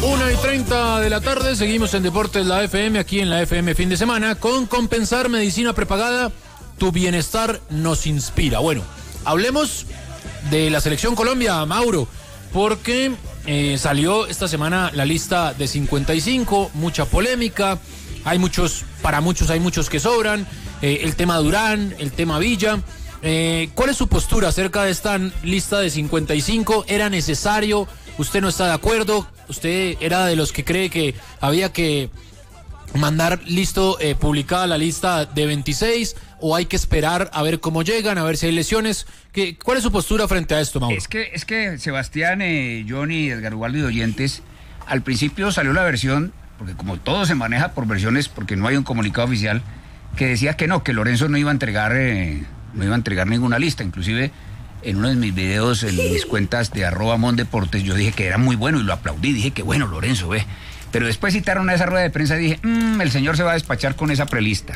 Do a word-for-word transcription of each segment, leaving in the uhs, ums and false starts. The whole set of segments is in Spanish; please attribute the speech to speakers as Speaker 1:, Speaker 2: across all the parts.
Speaker 1: una y treinta de la tarde, seguimos en Deportes La F M, aquí en la F M Fin de Semana, con Compensar Medicina Prepagada, tu bienestar nos inspira. Bueno, hablemos de la Selección Colombia, Mauro, porque eh, salió esta semana la lista de cincuenta y cinco, mucha polémica, hay muchos, para muchos hay muchos que sobran, eh, el tema Durán, el tema Villa. Eh, ¿Cuál es su postura acerca de esta lista de cincuenta y cinco? ¿Era necesario? ¿Usted no está de acuerdo? ¿Usted era de los que cree que había que mandar listo, eh, publicada la lista de veintiséis? ¿O hay que esperar a ver cómo llegan, a ver si hay lesiones? ¿Qué, ¿Cuál es su postura frente a esto, Mauro?
Speaker 2: Es que, es que Sebastián, eh, Johnny, Edgar Ubaldo y oyentes, al principio salió la versión, porque como todo se maneja por versiones, porque no hay un comunicado oficial, que decía que no, que Lorenzo no iba a entregar... Eh, no iba a entregar ninguna lista. Inclusive en uno de mis videos, en mis cuentas de arroba Mondeportes, yo dije que era muy bueno y lo aplaudí, dije que bueno, Lorenzo, ve. Pero después citaron a esa rueda de prensa y dije, mmm, el señor se va a despachar con esa prelista.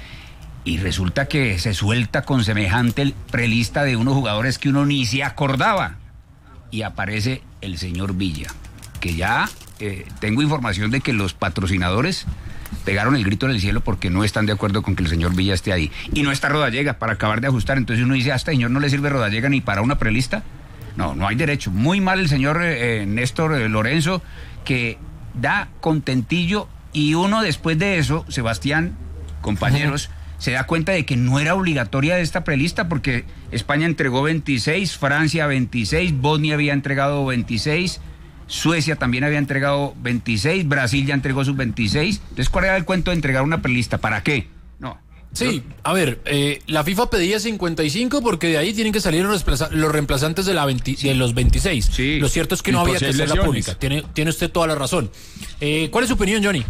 Speaker 2: Y resulta que se suelta con semejante prelista de unos jugadores que uno ni se acordaba. Y aparece el señor Villa, que ya eh, tengo información de que los patrocinadores pegaron el grito en el cielo porque no están de acuerdo con que el señor Villa esté ahí. Y no está Rodallega para acabar de ajustar. Entonces uno dice, a este señor no le sirve Rodallega ni para una prelista. No, no hay derecho. Muy mal el señor eh, Néstor eh, Lorenzo, que da contentillo, y uno después de eso, Sebastián, compañeros, uh-huh. se da cuenta de que no era obligatoria esta prelista, porque España entregó veintiséis, Francia veintiséis, Bosnia había entregado veintiséis, Suecia también había entregado veintiséis, Brasil ya entregó sus veintiséis. Entonces, ¿cuál era el cuento de entregar una prelista? ¿Para qué? No.
Speaker 1: Sí, a ver, eh, la FIFA pedía cincuenta y cinco porque de ahí tienen que salir los, reemplaza- los reemplazantes de, la veinte, sí. de los veintiséis. Sí. Lo cierto es que no había que hacerla pública. Tiene, tiene usted toda la razón. Eh, ¿Cuál es su opinión, Johnny?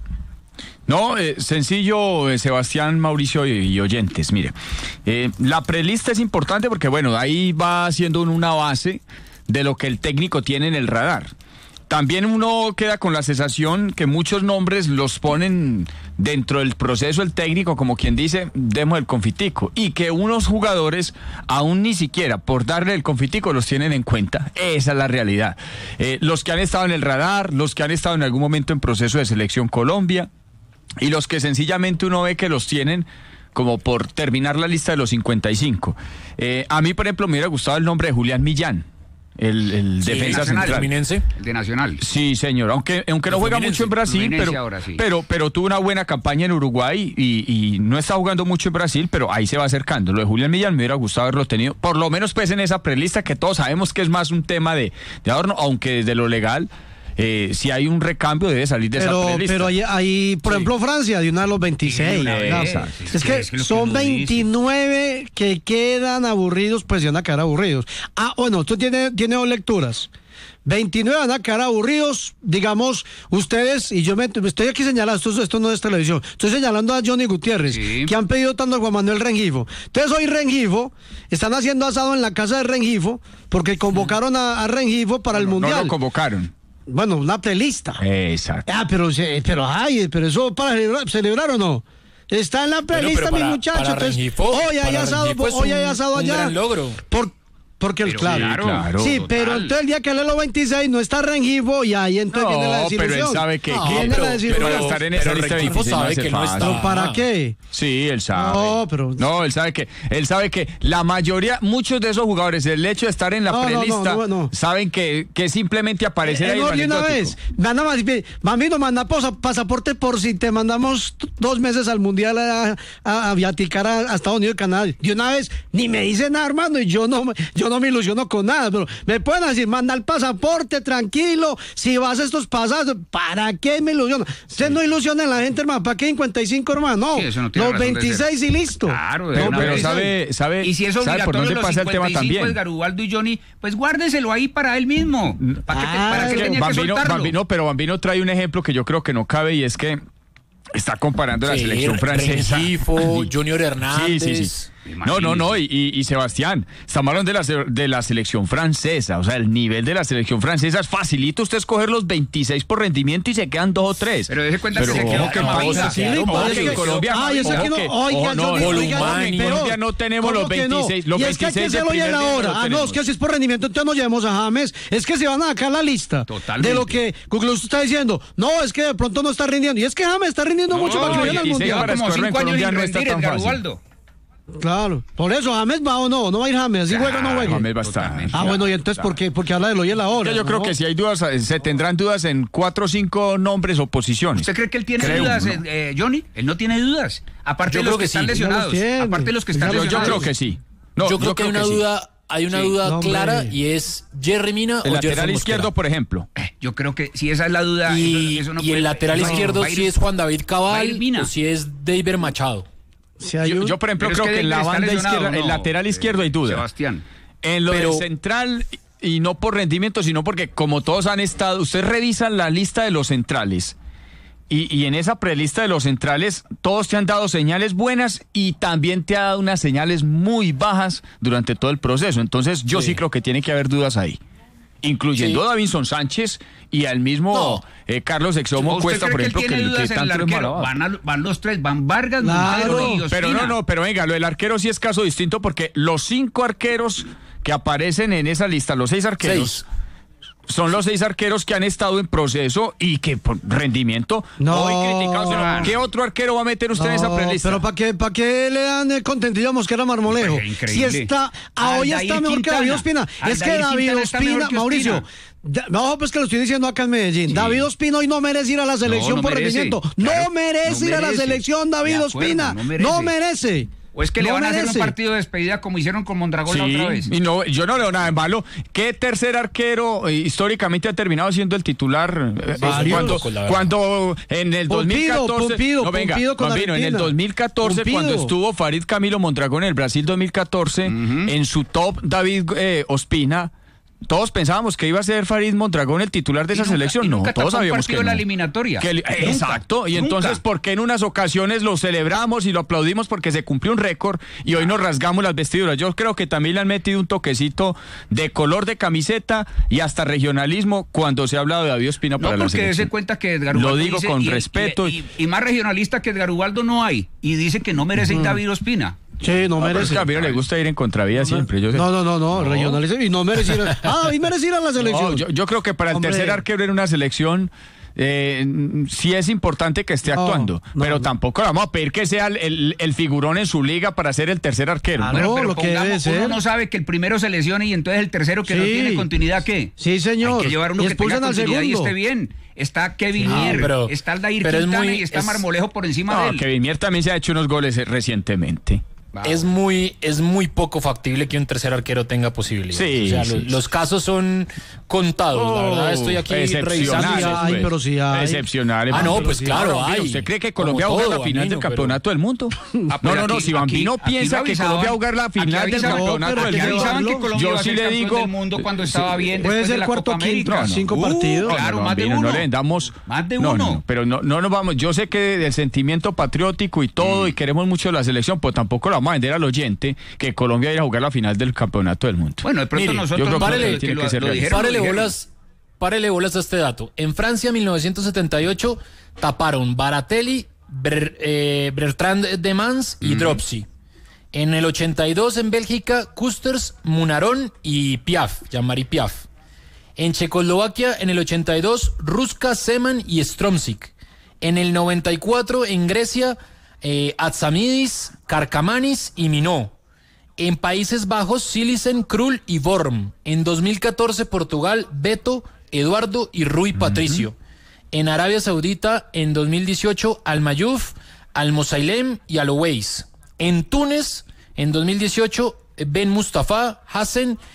Speaker 3: No, eh, sencillo, eh, Sebastián, Mauricio y, y oyentes. Mire, eh, la prelista es importante porque, bueno, ahí va haciendo una base de lo que el técnico tiene en el radar. También uno queda con la sensación que muchos nombres los ponen dentro del proceso el técnico, como quien dice, demos el confitico, y que unos jugadores aún ni siquiera por darle el confitico los tienen en cuenta. Esa es la realidad. Eh, los que han estado en el radar, los que han estado en algún momento en proceso de selección Colombia, y los que sencillamente uno ve que los tienen como por terminar la lista de los cincuenta y cinco. Eh, a mí, por ejemplo, me hubiera gustado el nombre de Julián Millán. El, el sí, defensa
Speaker 2: nacional,
Speaker 3: central.
Speaker 2: Fluminense. El de Nacional.
Speaker 3: Sí, señor. Aunque, aunque no juega mucho en Brasil, pero, ahora, sí. pero, pero tuvo una buena campaña en Uruguay y, y no está jugando mucho en Brasil, pero ahí se va acercando. Lo de Julián Millán me hubiera gustado haberlo tenido, por lo menos pues en esa prelista, que todos sabemos que es más un tema de, de adorno, aunque desde lo legal, eh, si hay un recambio debe salir de
Speaker 4: pero,
Speaker 3: esa prelista.
Speaker 4: Pero hay, hay por sí. ejemplo, Francia, de una de los veintiséis. Sí, vez, sí, es, es que, es que son que veintinueve dice. Que quedan aburridos, pues van a quedar aburridos. Ah, bueno, esto tiene, tiene dos lecturas. veintinueve van a quedar aburridos, digamos, ustedes, y yo me estoy aquí señalando, esto, esto no es televisión, estoy señalando a Johnny Gutiérrez, sí. que han pedido tanto a Juan Manuel Rengifo. Entonces hoy Rengifo, están haciendo asado en la casa de Rengifo, porque convocaron a, a Rengifo para no, el Mundial.
Speaker 3: No lo convocaron.
Speaker 4: Bueno, una playlista.
Speaker 3: Exacto.
Speaker 4: Ah, pero, pero, ay, pero eso para celebrar, celebrar o no. Está en la playlista, mi muchacho. Entonces, hoy hay asado, hoy hay asado allá.
Speaker 1: Un gran logro.
Speaker 4: Por, Porque el claro,
Speaker 3: sí, claro,
Speaker 4: sí,
Speaker 3: total.
Speaker 4: Pero entonces el día que lee los veintiséis no está Rengifo y ahí entonces
Speaker 3: no,
Speaker 4: viene la desilusión.
Speaker 3: pero él sabe que,
Speaker 4: no,
Speaker 3: que
Speaker 4: viene
Speaker 3: pero,
Speaker 4: la desilusión.
Speaker 3: pero estar en esa lista de veintiséis
Speaker 1: sabe
Speaker 3: no
Speaker 1: que no
Speaker 3: fácil.
Speaker 1: está.
Speaker 4: ¿Para qué?
Speaker 3: Sí, él sabe.
Speaker 4: No, pero
Speaker 3: no, él sabe que él sabe que la mayoría, muchos de esos jugadores, el hecho de estar en la no, prelista, no, no, no, no. saben que, que simplemente aparecer eh, ahí.
Speaker 4: No, de una vez, manda más, Bambino, manda pasaporte por si te mandamos dos meses al mundial a, a, a viaticar a, a Estados Unidos y Canadá. De una vez, ni me dice nada, hermano, y yo no, yo no me ilusiono con nada, pero me pueden decir, manda el pasaporte, tranquilo, si vas a estos pasados, ¿para qué me ilusiona? Usted sí. no ilusiona a la gente, hermano, ¿para qué cincuenta y cinco, hermano? No, sí, no los veintiséis y listo.
Speaker 2: Claro,
Speaker 3: pero, pero sabe, sabe,
Speaker 2: y si es obligatorio los
Speaker 3: pasa
Speaker 2: cincuenta y cinco, el tema también. Edgar Ubaldo y Johnny, pues guárdenselo ahí para él mismo. ¿Para qué, ah, para qué tenía
Speaker 3: Bambino,
Speaker 2: que soltarlo?
Speaker 3: Bambino, pero Bambino trae un ejemplo que yo creo que no cabe y es que está comparando sí, la selección francesa.
Speaker 1: Rengifo, Junior Hernández.
Speaker 3: Sí, sí, sí. No, no, no, y, y, y Sebastián, estamos hablando de la, de la selección francesa, o sea, el nivel de la selección francesa es facilito usted escoger los veintiséis por rendimiento y se quedan dos o tres.
Speaker 2: Pero dése cuenta
Speaker 3: pero,
Speaker 2: que se quedó
Speaker 3: que
Speaker 2: Camavinga.
Speaker 3: sí, ojo que en Colombia,
Speaker 4: ay,
Speaker 3: ojo
Speaker 4: que no,
Speaker 3: que,
Speaker 4: oiga,
Speaker 3: ojo, no,
Speaker 4: yo,
Speaker 3: oiga,
Speaker 4: oiga,
Speaker 3: en Colombia no tenemos los veintiséis,
Speaker 4: no?
Speaker 3: los
Speaker 4: y es que hay que
Speaker 3: veintiséis de
Speaker 4: hacerlo ya
Speaker 3: primer
Speaker 4: ahora.
Speaker 3: nivel no
Speaker 4: Ah, no, es que si es por rendimiento, entonces nos llevamos a James. Es que se van a sacar la lista.
Speaker 2: Totalmente.
Speaker 4: De lo que Google está diciendo. No, es que de pronto no está rindiendo. Y es que James está rindiendo
Speaker 2: No,
Speaker 4: mucho para que vayan al mundial.
Speaker 2: Lleva como cinco años sin rendir, Edgar Ubaldo.
Speaker 4: Claro, por eso James va o no, no va a ir James, si
Speaker 3: Ah,
Speaker 4: juega o no juega.
Speaker 3: James va a estar.
Speaker 4: Ah, bueno, y entonces, ¿por qué? Porque habla de Loyel ahora.
Speaker 3: Yo, yo
Speaker 4: ¿no?
Speaker 3: creo que si hay dudas, se tendrán dudas en cuatro o cinco nombres o posiciones.
Speaker 2: ¿Usted cree que él tiene
Speaker 3: Creo,
Speaker 2: dudas,
Speaker 3: ¿no?
Speaker 2: eh, Johnny? Él no tiene dudas. Aparte
Speaker 1: Yo
Speaker 2: de los
Speaker 1: creo
Speaker 2: que,
Speaker 1: que
Speaker 2: están
Speaker 1: sí.
Speaker 2: lesionados.
Speaker 4: Ya los tiene.
Speaker 2: Aparte de los que están
Speaker 4: Ya los-
Speaker 3: Yo, yo
Speaker 2: lesionados.
Speaker 3: creo que sí. No,
Speaker 1: yo creo que hay una
Speaker 3: sí.
Speaker 1: duda, hay una
Speaker 2: Sí.
Speaker 1: duda
Speaker 4: No,
Speaker 1: clara
Speaker 4: hombre.
Speaker 1: y es Jerry Mina
Speaker 3: El
Speaker 1: o
Speaker 3: lateral
Speaker 1: Gerson
Speaker 3: izquierdo,
Speaker 1: Mosquera.
Speaker 3: por ejemplo.
Speaker 2: Yo creo que si esa es la duda.
Speaker 1: Y,
Speaker 2: eso- eso no
Speaker 1: y
Speaker 2: puede-
Speaker 1: el lateral
Speaker 2: no,
Speaker 1: izquierdo
Speaker 2: va a ir-
Speaker 1: si es Juan David
Speaker 2: va a ir
Speaker 1: Cabal
Speaker 2: Mina.
Speaker 1: o si es David Machado.
Speaker 4: Si hay
Speaker 3: Yo,
Speaker 4: un-
Speaker 3: yo, por ejemplo,
Speaker 2: Pero es
Speaker 3: creo
Speaker 2: que
Speaker 3: que en la
Speaker 2: está
Speaker 3: banda
Speaker 2: lesionado,
Speaker 3: izquierda,
Speaker 2: ¿no?
Speaker 3: el lateral izquierdo hay duda.
Speaker 2: Sebastián.
Speaker 3: En lo
Speaker 1: Pero-
Speaker 3: del central, y no por rendimiento, sino porque como todos han estado, usted revisa la lista de los centrales. Y, y en esa prelista de los centrales, todos te han dado señales buenas y también te ha dado unas señales muy bajas durante todo el proceso. Entonces, yo sí,
Speaker 1: Sí.
Speaker 3: creo que tiene que haber dudas ahí. Incluyendo
Speaker 1: Sí.
Speaker 3: a Davinson Sánchez y al mismo
Speaker 1: No.
Speaker 3: eh, Carlos Exomo
Speaker 2: ¿Usted
Speaker 3: Cuesta,
Speaker 2: cree
Speaker 3: por
Speaker 2: que él
Speaker 3: ejemplo, que,
Speaker 2: tiene
Speaker 3: que
Speaker 2: dudas en el
Speaker 3: tanto es
Speaker 2: arquero?
Speaker 3: malvado.
Speaker 2: Van, a- van los tres, van Vargas,
Speaker 4: Claro.
Speaker 2: Montero y
Speaker 3: Pero
Speaker 2: Ospina.
Speaker 3: no, no, pero venga, lo del arquero sí es caso distinto porque los cinco arqueros que aparecen en esa lista, los seis arqueros,
Speaker 1: Seis.
Speaker 3: son los seis arqueros que han estado en proceso y que por rendimiento
Speaker 4: No.
Speaker 3: hoy criticados. pero ¿qué otro arquero va a meter usted en esa
Speaker 4: No,
Speaker 3: prelista?
Speaker 4: pero ¿para qué, pa' qué le dan el contentillo a Mosquera Marmolejo?
Speaker 2: Pues, increíble.
Speaker 4: Si está, ah, hoy
Speaker 2: Aldair
Speaker 4: está mejor que
Speaker 2: Quintana.
Speaker 4: David Ospina. Es que
Speaker 2: Aldair
Speaker 4: David
Speaker 2: Quintana está mejor
Speaker 4: Ospina,
Speaker 2: que
Speaker 4: Mauricio,
Speaker 2: Ospina.
Speaker 4: da- no, pues que lo estoy diciendo acá en Medellín. David Ospina hoy no merece ir a la selección
Speaker 2: no
Speaker 4: por
Speaker 2: merece.
Speaker 4: rendimiento.
Speaker 2: Claro,
Speaker 4: no merece
Speaker 2: no
Speaker 4: ir a la
Speaker 2: merece.
Speaker 4: selección, David
Speaker 2: De acuerdo,
Speaker 4: Ospina.
Speaker 2: no merece.
Speaker 4: No merece.
Speaker 2: O es que le
Speaker 4: No
Speaker 2: van a hacer
Speaker 4: merece.
Speaker 2: un partido de despedida como hicieron con Mondragón
Speaker 3: Sí,
Speaker 2: la otra vez.
Speaker 3: y no, yo no leo nada de malo. ¿Qué tercer arquero eh, históricamente ha terminado siendo el titular? Eh,
Speaker 4: Varios.
Speaker 3: cuando,
Speaker 1: Locos, la verdad.
Speaker 3: cuando en el dos mil
Speaker 4: Pompido,
Speaker 3: catorce.
Speaker 4: Pompido,
Speaker 3: no, venga,
Speaker 4: Pompido con
Speaker 3: Bambino, en el
Speaker 4: Argentina.
Speaker 3: dos mil catorce,
Speaker 4: Pompido.
Speaker 3: cuando estuvo Farid Camilo Mondragón en el Brasil dos mil catorce, en su top David eh, Ospina. Todos pensábamos que iba a ser Farid Mondragón el titular de
Speaker 2: Y
Speaker 3: esa
Speaker 2: nunca-
Speaker 3: selección.
Speaker 2: y
Speaker 3: No,
Speaker 2: nunca
Speaker 3: todos
Speaker 2: tapó un
Speaker 3: sabíamos
Speaker 2: partido
Speaker 3: que
Speaker 2: en la
Speaker 3: no.
Speaker 2: eliminatoria.
Speaker 3: Que el-
Speaker 2: Nunca,
Speaker 3: exacto. Y
Speaker 2: nunca.
Speaker 3: entonces, ¿por qué en unas ocasiones lo celebramos y lo aplaudimos porque se cumplió un récord y hoy nos rasgamos las vestiduras? Yo creo que también le han metido un toquecito de color de camiseta y hasta regionalismo cuando se ha hablado de David Ospina
Speaker 2: No,
Speaker 3: para la
Speaker 2: porque
Speaker 3: selección.
Speaker 2: se cuenta que Edgar
Speaker 3: Lo
Speaker 2: Ubaldo
Speaker 3: digo
Speaker 2: dice-
Speaker 3: con
Speaker 2: y-
Speaker 3: respeto.
Speaker 2: Y, y- y más regionalista que Edgar Ubaldo no hay. Y dice que no merece ir David Ospina.
Speaker 4: Sí, no
Speaker 3: No, pero es
Speaker 4: merece.
Speaker 3: que a mí no le gusta ir en contravía siempre. Yo sé.
Speaker 4: No, no, no, no, regionaliza y no merece ir a, ah, David merece ir a la selección.
Speaker 3: No, yo, yo creo que para el
Speaker 4: Hombre.
Speaker 3: tercer arquero en una selección eh, sí es importante que esté
Speaker 4: No,
Speaker 3: actuando,
Speaker 4: no,
Speaker 3: pero
Speaker 4: no.
Speaker 3: tampoco le vamos a pedir que sea el, el- el figurón en su liga para ser el tercer arquero.
Speaker 4: Claro.
Speaker 2: Bueno,
Speaker 4: No,
Speaker 2: pero
Speaker 4: lo que
Speaker 2: pongamos,
Speaker 4: debe
Speaker 2: uno
Speaker 4: ser.
Speaker 2: no sabe que el primero se lesione y entonces el tercero que no
Speaker 4: Sí.
Speaker 2: tiene continuidad, ¿qué?
Speaker 4: Sí, señor.
Speaker 2: Hay que llevar uno
Speaker 4: Y
Speaker 2: que tenga
Speaker 4: expulsan al
Speaker 2: continuidad y
Speaker 4: segundo.
Speaker 2: esté bien. Está Kevin
Speaker 1: Sí,
Speaker 2: Mier,
Speaker 1: pero-
Speaker 2: está Aldair
Speaker 1: pero es
Speaker 2: Quintana
Speaker 1: muy-
Speaker 2: y está
Speaker 1: es-
Speaker 2: Marmolejo por encima
Speaker 3: No,
Speaker 2: de él.
Speaker 3: Kevin Mier también se ha hecho unos goles eh, recientemente.
Speaker 1: Es muy, es muy poco factible que un tercer arquero tenga posibilidades.
Speaker 3: Sí,
Speaker 1: o sea,
Speaker 3: sí,
Speaker 1: lo-
Speaker 3: sí.
Speaker 1: los casos son contados. la verdad, estoy aquí revisando.
Speaker 4: Sí,
Speaker 3: excepcionales,
Speaker 4: hay,
Speaker 3: pues.
Speaker 4: pero sí hay.
Speaker 3: Excepcionales.
Speaker 1: Ah, no,
Speaker 3: Pero
Speaker 1: pues
Speaker 3: sí,
Speaker 1: claro,
Speaker 3: Bambino,
Speaker 1: hay.
Speaker 3: ¿usted cree que
Speaker 1: Como
Speaker 3: Colombia va a jugar
Speaker 1: todo,
Speaker 3: la final
Speaker 1: Bambino,
Speaker 3: del
Speaker 1: pero-
Speaker 3: campeonato del mundo?
Speaker 2: Ah,
Speaker 3: no,
Speaker 2: pero
Speaker 3: no, no,
Speaker 2: aquí-
Speaker 3: si Bambino
Speaker 2: aquí- aquí
Speaker 3: piensa
Speaker 2: lo
Speaker 3: que
Speaker 2: avisaban-
Speaker 3: Colombia va a jugar la
Speaker 2: aquí
Speaker 3: final del
Speaker 2: avisaban-
Speaker 3: campeonato
Speaker 4: pero
Speaker 3: del
Speaker 2: Aquí
Speaker 4: que
Speaker 3: mundo.
Speaker 2: avisaban que
Speaker 4: llevarlo.
Speaker 2: Colombia
Speaker 3: Yo
Speaker 2: iba a
Speaker 3: sí
Speaker 2: ser
Speaker 3: le
Speaker 2: campeón
Speaker 3: digo-
Speaker 2: del mundo cuando
Speaker 3: sí,
Speaker 2: estaba bien
Speaker 4: puede
Speaker 2: después de
Speaker 4: ser
Speaker 2: la
Speaker 4: cuarto
Speaker 2: Copa
Speaker 4: quinto,
Speaker 2: América.
Speaker 4: cinco
Speaker 2: Uh,
Speaker 4: partidos.
Speaker 2: Claro,
Speaker 3: No,
Speaker 2: más de
Speaker 3: Bambino,
Speaker 2: uno.
Speaker 3: No le vendamos.
Speaker 2: Más de
Speaker 3: no,
Speaker 2: uno.
Speaker 3: no, pero no, no nos vamos. Yo sé que el sentimiento patriótico y todo, y queremos mucho la selección, pues tampoco la vamos a vender al oyente que Colombia vaya a jugar la final del campeonato del mundo.
Speaker 2: Bueno, de pronto
Speaker 1: Mire,
Speaker 2: nosotros
Speaker 3: yo creo que
Speaker 2: párele,
Speaker 3: tiene
Speaker 2: que
Speaker 3: que
Speaker 2: lo-
Speaker 3: ser
Speaker 2: lo
Speaker 3: realista.
Speaker 2: dijeron, lo
Speaker 1: Párele
Speaker 2: dijeron.
Speaker 1: bolas, párele bolas a este dato. En Francia, mil novecientos setenta y ocho, taparon Baratelli, Ber- eh, Bertrand de Mans y Dropsy. En el ochenta y dos, en Bélgica, Kusters, Munaron y Piaf, Jean-Marie Piaf. En Checoslovaquia, en el ochenta y dos, Ruska, Seman y Stromsik. En el noventa y cuatro, en Grecia, eh, Atsamidis, Karkamanis y Minó. En Países Bajos, Silicen, Krul y Worm. En dos mil catorce, Portugal, Beto, Eduardo y Rui Patricio. En Arabia Saudita, en dos mil dieciocho, Al-Mayuf, Al-Mosailem y Al-Owais. En Túnez, en dos mil dieciocho, Ben Mustafa, Hassen